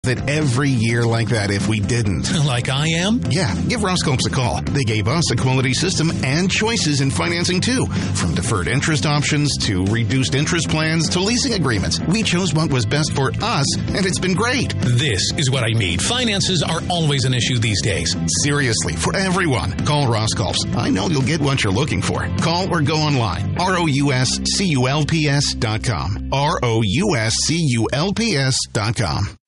That every year like that if we didn't. Like I am? Yeah, give Roscomps a call. They gave us a quality system and choices in financing too. From deferred interest options to reduced interest plans to leasing agreements. We chose what was best for us, and it's been great. This is what I mean. Finances are always an issue these days. Seriously, for everyone. Call Roscomps. I know you'll get what you're looking for. Call or go online. ROUSCULPS.com. ROUSCULPS.com.